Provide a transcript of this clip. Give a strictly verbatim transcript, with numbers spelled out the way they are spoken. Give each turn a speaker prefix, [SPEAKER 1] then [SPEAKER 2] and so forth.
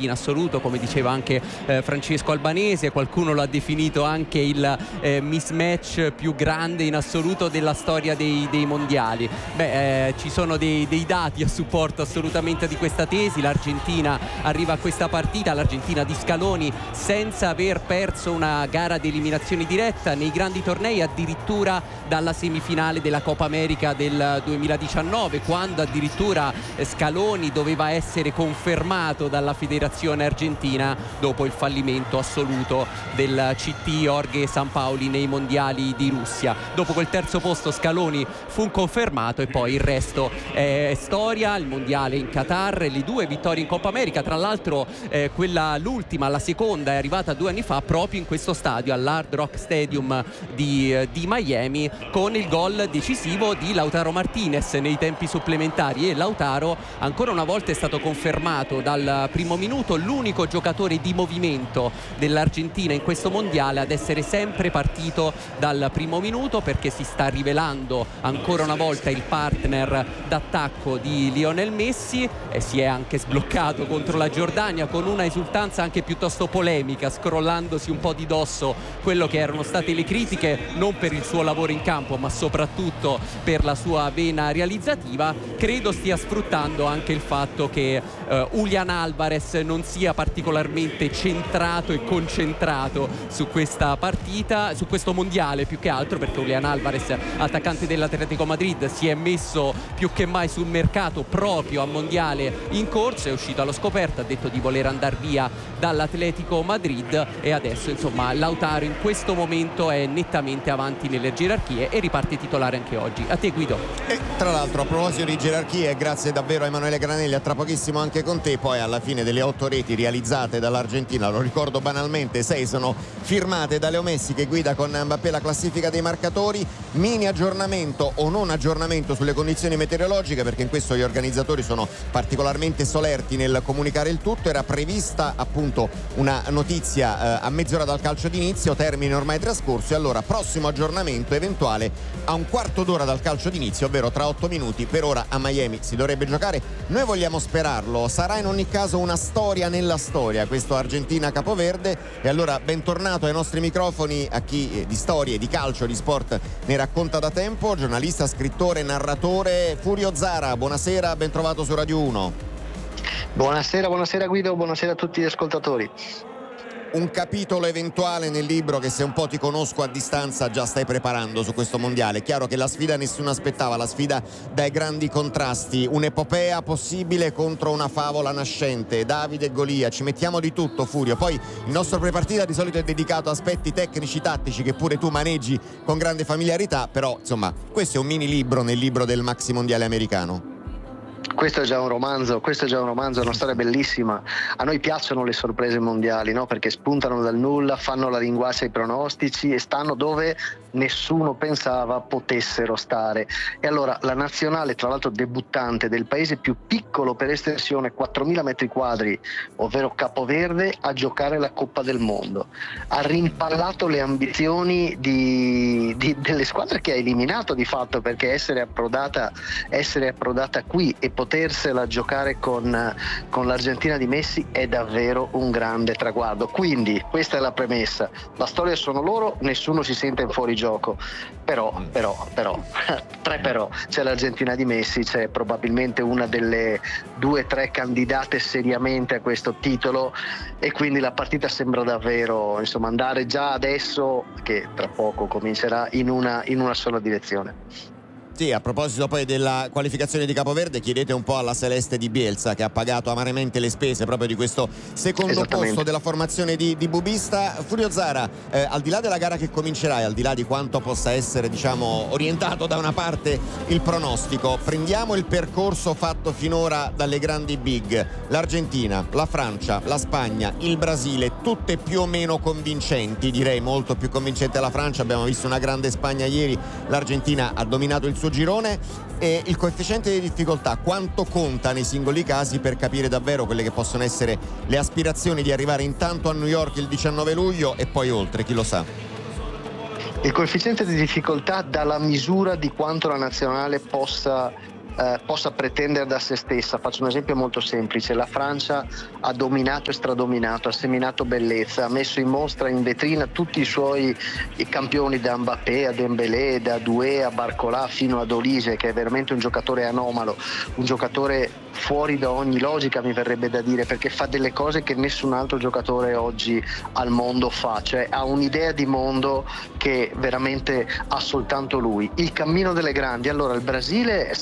[SPEAKER 1] forti in assoluto, come diceva anche eh, Francesco Albanese. Qualcuno lo ha definito anche il eh, mismatch più grande in assoluto della storia dei, dei mondiali. Beh, eh, ci sono dei, dei dati a supporto assolutamente di questa tesi. L'Argentina arriva a questa partita, l'Argentina di Scaloni, senza aver perso una gara di eliminazione diretta nei grandi tornei, addirittura dalla semifinale della Coppa America del duemiladiciannove, quando addirittura Scaloni doveva essere confermato dalla federazione argentina dopo il fallimento assoluto del C T Jorge Sampaoli nei mondiali di Russia. Dopo quel terzo posto Scaloni fu confermato e poi il resto è storia. Il mondiale in Qatar, le due vittorie in Coppa America, tra l'altro eh, quella l'ultima, la seconda, è arrivata due anni fa proprio in questo stadio, all'Hard Rock Stadium di, di Miami, con il gol decisivo di Lautaro Martinez nei tempi supplementari. E Lautaro ancora una volta è stato confermato dal primo minuto l'unico giocatore di movimento dell'Argentina in questo mondiale ad essere sempre partito dal primo minuto, perché si sta rivelando ancora una volta il partner d'attacco di Lionel Messi, e si è anche sbloccato contro la Giordania con una esultanza anche piuttosto polemica, scrollandosi un po' di dosso quello che erano state le critiche, non per il suo lavoro in campo ma soprattutto per la sua vena realizzativa. Credo stia sfruttando anche il fatto che uh, Julián Álvarez non sia particolarmente centrato e concentrato su questa partita, su questo mondiale più che altro, perché Julián Álvarez, attaccante dell'Atletico Madrid, si è messo più che mai sul mercato proprio a mondiale in corso, è uscito allo scoperto, ha detto di voler andare via dall'Atletico Madrid e adesso insomma Lautaro in questo momento è nettamente avanti nelle gerarchie e riparte titolare anche oggi. A te Guido.
[SPEAKER 2] E tra l'altro, a proposito di gerarchie, grazie davvero a Emanuele Granelli, a tra pochissimo anche con te. Poi alla fine delle otto reti realizzate dall'Argentina, lo ricordo banalmente, sei sono firmate da Leo Messi, che guida con Mbappé la classifica dei marcatori. Mini aggiornamento o non aggiornamento sulle condizioni meteorologiche, perché in questo gli organizzatori sono particolarmente solerti nel comunicare il tutto. Era prevista appunto una notizia eh, a mezz'ora dal calcio d'inizio, termine ormai trascorso, e allora prossimo aggiornamento eventuale a un quarto d'ora dal calcio d'inizio, ovvero tra otto minuti. Per ora a Miami si dovrebbe giocare, noi vogliamo sperarlo. Sarà in ogni caso una storia nella storia questo Argentina-Capoverde, e allora bentornato ai nostri microfoni a chi di storie, di calcio, di sport ne racconta da tempo, giornalista, scrittore, narratore Furio Zara. Buonasera, ben trovato su Radio uno.
[SPEAKER 3] Buonasera, buonasera Guido, buonasera a tutti gli ascoltatori.
[SPEAKER 2] Un capitolo eventuale nel libro che, se un po' ti conosco a distanza, già stai preparando su questo mondiale. È chiaro che la sfida nessuno aspettava, la sfida dai grandi contrasti, un'epopea possibile contro una favola nascente, Davide e Golia. Ci mettiamo di tutto, Furio. Poi il nostro prepartita di solito è dedicato a aspetti tecnici, tattici, che pure tu maneggi con grande familiarità, però insomma questo è un mini libro nel libro del maxi mondiale americano.
[SPEAKER 3] Questo è già un romanzo, questo è già un romanzo, una storia bellissima. A noi piacciono le sorprese mondiali, no? Perché spuntano dal nulla, fanno la linguaccia ai pronostici e stanno dove nessuno pensava potessero stare. E allora la nazionale, tra l'altro debuttante del paese più piccolo per estensione, quattromila metri quadri, ovvero Capoverde, a giocare la Coppa del Mondo, ha rimpallato le ambizioni di, di, delle squadre che ha eliminato di fatto, perché essere approdata, essere approdata qui e potersela giocare con, con l'Argentina di Messi è davvero un grande traguardo. Quindi questa è la premessa, la storia sono loro, nessuno si sente in fuorigioco, però però però tre però, c'è l'Argentina di Messi, c'è probabilmente una delle due tre candidate seriamente a questo titolo, e quindi la partita sembra davvero insomma andare già adesso, che tra poco comincerà, in una, in una sola direzione.
[SPEAKER 2] Sì, a proposito poi della qualificazione di Capoverde, chiedete un po' alla Celeste di Bielsa, che ha pagato amaramente le spese proprio di questo secondo posto della formazione di, di Bubista. Furio Zara, eh, al di là della gara che comincerà e al di là di quanto possa essere, diciamo, orientato da una parte il pronostico, prendiamo il percorso fatto finora dalle grandi big, l'Argentina, la Francia, la Spagna, il Brasile, tutte più o meno convincenti, direi molto più convincente la Francia. Abbiamo visto una grande Spagna ieri, l'Argentina ha dominato il suo girone. E il coefficiente di difficoltà quanto conta nei singoli casi per capire davvero quelle che possono essere le aspirazioni di arrivare intanto a New York il diciannove luglio e poi oltre, chi lo sa?
[SPEAKER 3] Il coefficiente di difficoltà dà la misura di quanto la nazionale possa eh, possa pretendere da se stessa. Faccio un esempio molto semplice: la Francia ha dominato e stradominato, ha seminato bellezza, ha messo in mostra, in vetrina tutti i suoi i campioni, da Mbappé a Dembélé, da Doué a Barcola fino ad Olise, che è veramente un giocatore anomalo, un giocatore fuori da ogni logica, mi verrebbe da dire, perché fa delle cose che nessun altro giocatore oggi al mondo fa, cioè ha un'idea di mondo che veramente ha soltanto lui. Il cammino delle grandi, allora il Brasile è